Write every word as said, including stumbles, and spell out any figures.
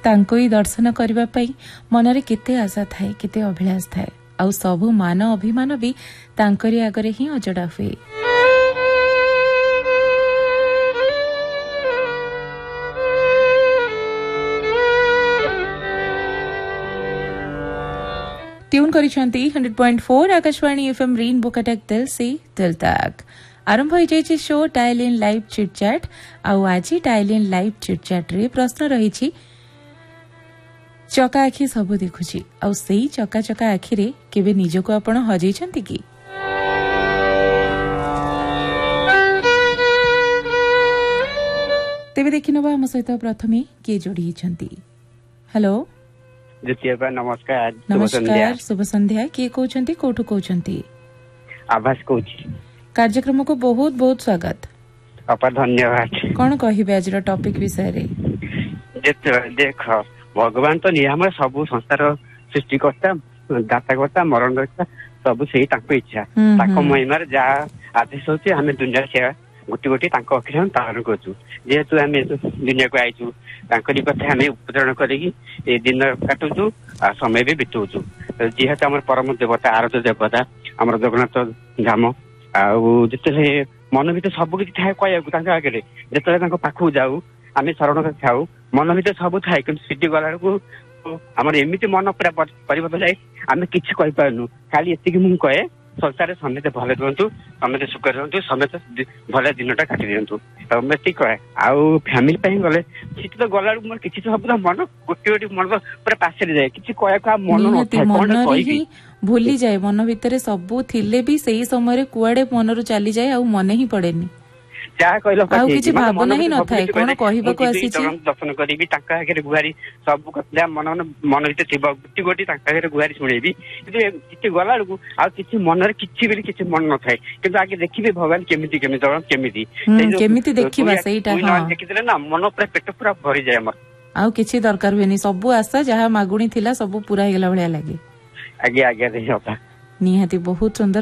तांको ही दर्शन करबा पई मनरे केते आशा थाए केते अभिलाष थाए आउ सबु मान अभिमान भी तांकरी आगरे ही अजड़ा हुए। Tune करिसेंती hundred point four Akashvani FM rainbow Cuttack दिल से दिल तक आरंभ हो जाए show dial in live chit-chat आउ आज डायल इन लाइव चिटचैट रे प्रश्न रही चका आखि सबु देखुची आउ सेई चका चका आखि रे केबे निजको आपण हजेइछंती कि तेबे देखिनबा हम सहित प्रथमे के जोड़ी छंती। हेलो जितिया नमस्कार नमस्कार शुभ संध्या के कहउछंती कोठु कहउछंती आभास कहउछी कार्यक्रम को बहुत बहुत स्वागत अपा धन्यवाद कोन कहिबे आज टॉपिक विषय रे देख भगवान तो नियम सब संसार सृष्टिकर्ता दाताकर्ता मरणकर्ता सब से इच्छा ताको महिमार जहाँ आदेश होची हमें दुनिया सेवा गोटी गोटी ताको अखिर हम पालन करछु जेहेतु हमें दुनिया को आइछु तांकरी कथा हमें उपचरण करिकी ए दिन काटुछु आ समय भी बितुछु जेहेतु हमर परम देवता आराध्य देवता हमर जगन्नाथ धाम आउ जेते मन भीतर सब किछि थाए कहयाकू तांका आगे जेते तांको पाखु जाऊ आमे शरण खाऊ मन भीतर सब थाए कि सिटी गला को हमर एमिति मन पूरा परिवर्तन जाए आमे किछि कहि पारनु खाली एतिकी मु कहे संसार समेत भले रुहतु समेत सुख रुहतु समेत भले दिनटा काटि दियंतु समेत कहे आउ फैमिली पई गले सिटी तो गला मोर किछि सब मन गोटी गोटी मन पूरा पासे जाए किछि कहे का मन न थाए कोन कहि भूली जाए मन भीतर सब थिले भी सही समय कुआडे मनरु चली जाए आउ मन ही पड़ेनी क्या कहलो आउ किछि भावना ही न थाए कोन कहिबाको आसीछि दर्शन करिबी तांका आगे गुहारी सब कतला मन मन भीतर थिबा गोटी गोटी तांका आगे गुहारी सुनेबी किछि किछि गला लकु आ किछि मन रे किछि बेली किछि मन न थाए किंतु आगे देखिबे भगवान केमिति केमिति केमिति केमिति देखिबा सेईटा हां देखितले ना मन पूरा पेट पूरा भरि जाय हमर आउ किछि दरकार होनी सब आशा जहा मागुणी थिला सब पूरा हेगला भलिया लागे आगे आगे रे होता निहाती बहुत सुंदर